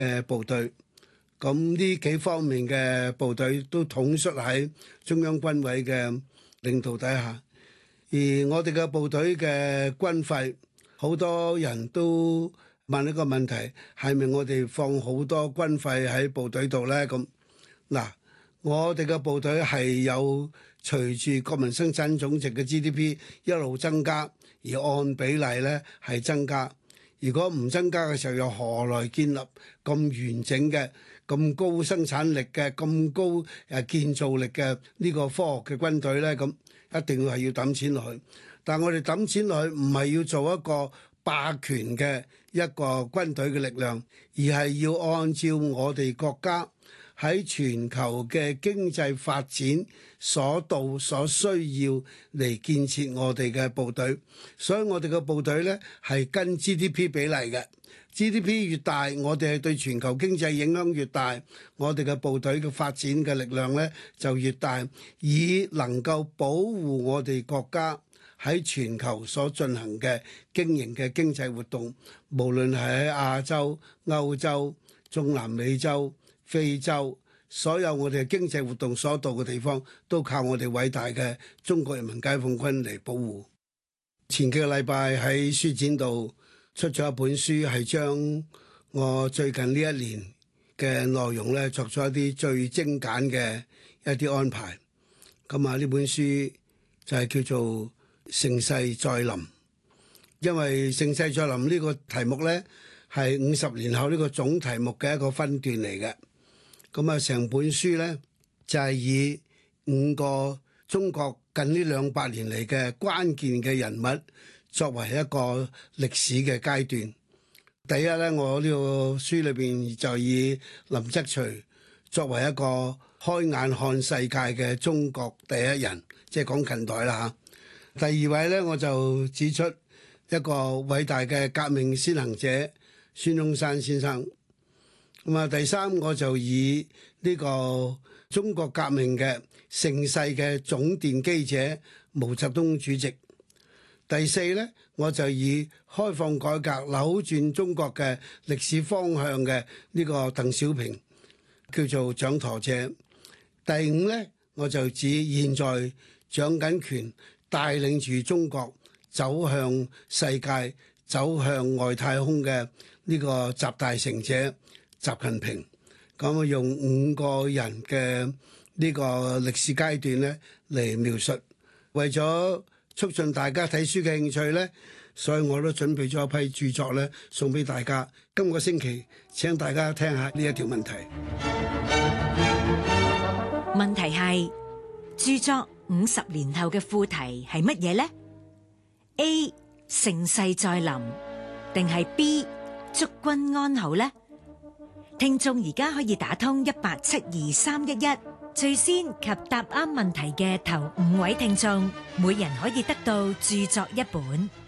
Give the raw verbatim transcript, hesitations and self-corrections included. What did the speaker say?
誒部隊。咁呢幾方面嘅部隊都統率喺中央軍委嘅領導底下，而我哋嘅部隊嘅軍費，好多人都問一個問題，係咪我哋放好多軍費喺部隊度呢？咁嗱，我哋嘅部隊係有隨住國民生產總值嘅 G D P 一路增加，而按比例呢係增加。如果唔增加嘅時候，又何來建立咁完整嘅、咁高生產力嘅、咁高誒建造力嘅呢個科學嘅軍隊呢？咁一定要係要揼錢落去。但係我哋揼錢落去唔係要做一個霸權嘅一個軍隊嘅力量，而係要按照我哋國家喺全球嘅經濟發展所到所需要嚟建設我哋嘅部隊。所以我哋嘅部隊呢係跟 G D P 比例嘅。G D P 越大，我哋係對全球經濟影響越大，我哋嘅部隊嘅發展嘅力量呢就越大，以能夠保護我哋國家喺全球所進行嘅經營嘅經濟活動，無論係喺亞洲、歐洲、中南美洲、非洲，所有我哋嘅經濟活動所到嘅地方，都靠我哋偉大嘅中國人民解放軍嚟保護。前幾個禮拜喺書展度出咗一本書，係將我最近呢一年嘅內容咧作咗一啲最精簡嘅一啲安排。咁啊，呢本書就係叫做盛世再臨，因為盛世再臨呢個題目咧係五十年後呢個總題目嘅一個分段嚟嘅。咁啊，成本書咧就係以五個中國近呢兩百年嚟嘅關鍵嘅人物作為一個歷史嘅階段。第一咧，我呢個書裏邊就以林則徐作為一個開眼看世界嘅中國第一人，即係講近代啦嚇。第二位咧，我就指出一個偉大嘅革命先行者孫中山先生。咁啊，第三我就以呢個中國革命嘅盛世嘅總奠基者毛澤東主席。第四呢，我就以開放改革扭轉中國嘅歷史方向嘅呢個鄧小平叫做掌舵者。第五呢，我就指現在掌緊權帶領住中國走向世界、走向外太空嘅呢個集大成者習近平。咁我用五個人嘅呢個歷史階段咧嚟描述，為咗促進大家睇書嘅興趣咧，所以我都準備咗一批著作咧送俾大家。今個星期請大家聽下呢一條問題。 問題係著作五十年後嘅副題係乜嘢呢？ A. 盛世再臨，定係 B. 祝君安好呢？聽眾而家可以打通一八七二三一一，最先及答啱問題嘅頭五位聽眾，每人可以得到著作一本。